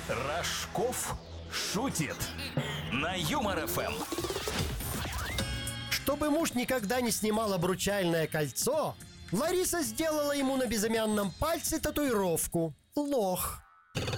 Рожков шутит на Юмор ФМ. Чтобы муж никогда не снимал обручальное кольцо, Лариса сделала ему на безымянном пальце татуировку «Лох».